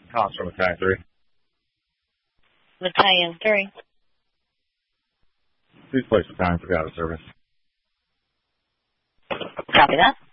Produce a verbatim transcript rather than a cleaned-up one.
Cops from Battalion three. Battalion three. Please place Battalion three out of service. Copy that.